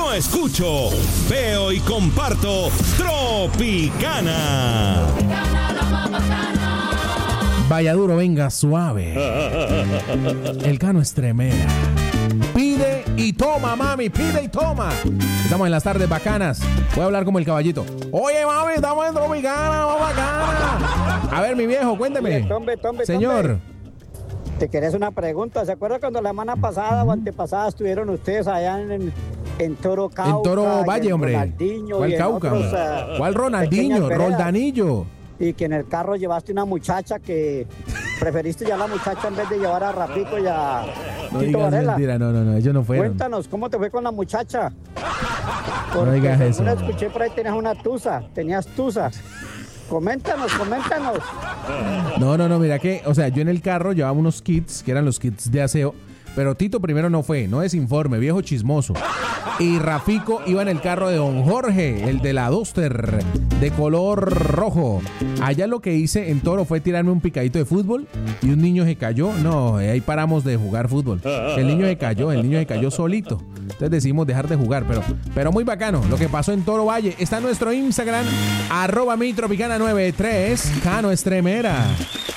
no escucho, veo y comparto Tropicana. Vaya duro, venga suave. El Cano Estremera. Pide y toma, mami, pide y toma. Estamos en las tardes bacanas. Voy a hablar como el caballito. Oye, mami, estamos en Tropicana, vamos bacana. A ver, mi viejo, cuénteme. Tombe, Señor. Te quería hacer una pregunta. ¿Se acuerda cuando la semana pasada o antepasada estuvieron ustedes allá en Toro Cauca? En Toro Valle, hombre. ¿Cuál Cauca? ¿Cuál Ronaldinho? Roldanillo. Y que en el carro llevaste una muchacha que preferiste ya a la muchacha en vez de llevar a Rafico y a Tito Varela. Mentira, no, ellos no fueron. Cuéntanos, ¿cómo te fue con la muchacha? No digas eso. Una escuché por ahí tenías tusa. Coméntanos. No, mira que, o sea, yo en el carro llevaba unos kits, que eran los kits de aseo, pero Tito primero no fue, no desinforme, viejo chismoso. Y Rafico iba en el carro de don Jorge, el de la Duster, de color rojo. Allá lo que hice en Toro fue tirarme un picadito de fútbol y un niño se cayó. No, ahí paramos de jugar fútbol. El niño se cayó solito. Entonces decidimos dejar de jugar, pero muy bacano lo que pasó en Toro Valle. Está en nuestro Instagram, @mitropicana93, Cano Estremera.